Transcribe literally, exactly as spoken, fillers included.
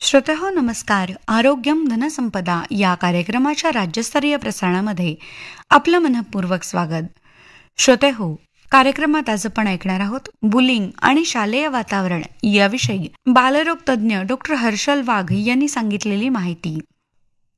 श्रोतेहो नमस्कार. आरोग्यम धनसंपदा या कार्यक्रमाच्या राज्यस्तरीय प्रसारणामध्ये आपलं मनःपूर्वक स्वागत. श्रोतेहो, कार्यक्रमात आज आपण ऐकणार आहोत बुलिंग आणि शालेय वातावरण याविषयी बालरोग तज्ज्ञ डॉक्टर हर्षल वाघ यांनी सांगितलेली माहिती.